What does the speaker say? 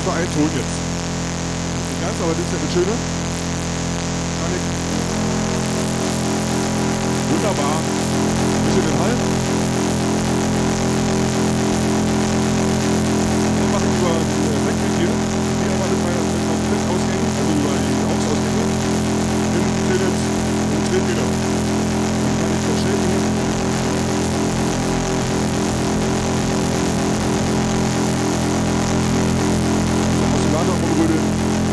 ist nur ein Ton jetzt. Nicht ganz, aber das ist ja eine schöne. Wunderbar.